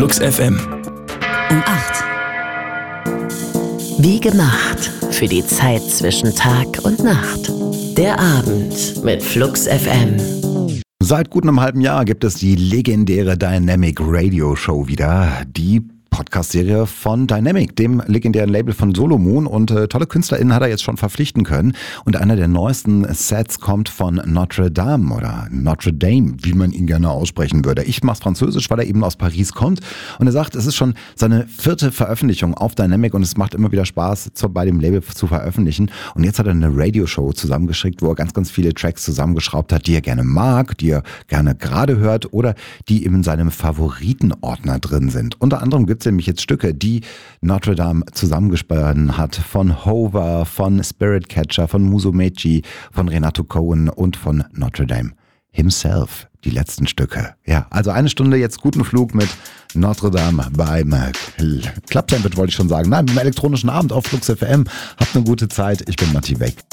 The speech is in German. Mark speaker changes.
Speaker 1: Flux FM.
Speaker 2: Um 8. Wie gemacht für die Zeit zwischen Tag und Nacht. Der Abend mit Flux FM.
Speaker 3: Seit gut einem halben Jahr gibt es die legendäre Dynamic Radio Show wieder. Die Podcast-Serie von Dynamic, dem legendären Label von Solomon, und tolle KünstlerInnen hat er jetzt schon verpflichten können. Und einer der neuesten Sets kommt von Notre Dame oder Notre Dame, wie man ihn gerne aussprechen würde. Ich mach's französisch, weil er eben aus Paris kommt. Und er sagt, es ist schon seine 4. Veröffentlichung auf Dynamic und es macht immer wieder Spaß, bei dem Label zu veröffentlichen. Und jetzt hat er eine Radioshow zusammengeschickt, wo er ganz, ganz viele Tracks zusammengeschraubt hat, die er gerne mag, die er gerne gerade hört oder die in seinem Favoritenordner drin sind. Unter anderem gibt es nämlich jetzt Stücke, die Notre Dame zusammengesponnen hat, von Hover, von Spirit Catcher, von Musumeci, von Renato Cohen und von Notre Dame himself. Die letzten Stücke. Ja, also eine Stunde jetzt guten Flug mit Notre Dame beim Club Sandwich, wollte ich schon sagen. Nein, beim elektronischen Abend auf Flux FM. Habt eine gute Zeit. Ich bin Matti Weg.